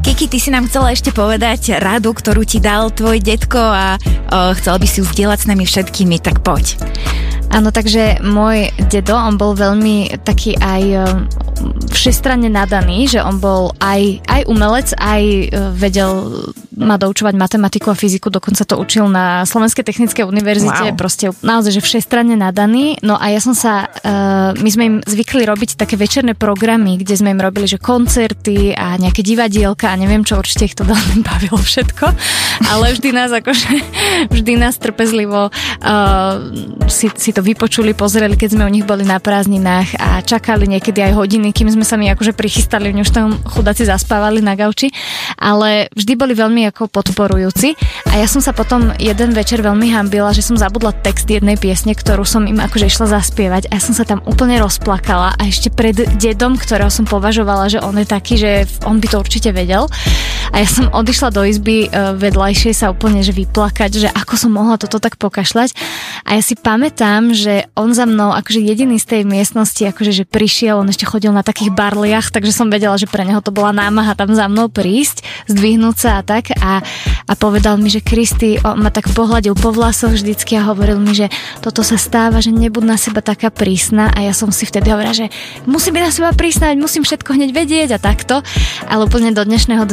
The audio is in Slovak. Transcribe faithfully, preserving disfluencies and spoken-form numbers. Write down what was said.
Kiki, ty si nám chcela ešte povedať radu, ktorú ti dal tvoj detko a o, chcel by si ju zdieľať s nami všetkými, tak poď. Áno, takže môj dedo, on bol veľmi taký aj všestranne nadaný, že on bol aj, aj umelec, aj vedel ma doučovať matematiku a fyziku, dokonca to učil na Slovenskej technickej univerzite, wow. Proste naozaj, že všestranne nadaný. No a ja som sa, uh, my sme im zvykli robiť také večerné programy, kde sme im robili, že koncerty a nejaké divadielka a neviem čo, určite ich to veľmi bavilo všetko, ale vždy nás akože, vždy nás trpezlivo uh, si, si to vypočuli, pozreli, keď sme u nich boli na prázdninách a čakali niekedy aj hodiny, kým sme sa mi akože prichystali, oni už tam chudáci zaspávali na gauči, ale vždy boli veľmi ako podporujúci a ja som sa potom jeden večer veľmi hanbila, že som zabudla text jednej piesne, ktorú som im akože išla zaspievať a ja som sa tam úplne rozplakala a ešte pred dedom, ktorého som považovala, že on je taký, že on by to určite vedel a ja som odišla do izby vedľajšej sa úplne že vyplakať, že ako som mohla toto tak pokašľať a ja si pamätám, že on za mnou akože jediný z tej miestnosti akože že prišiel, on ešte chodil na takých barliach, takže som vedela, že pre neho to bola námaha tam za mnou prísť, zdvihnúť sa a tak a, a povedal mi, že Kristi, on ma tak pohľadil po vlasoch vždycky a hovoril mi, že toto sa stáva, že nebuď na seba taká prísna a ja som si vtedy hovorila, že musím byť na seba prísna, musím všetko hneď vedieť a takto, ale úplne do dnešného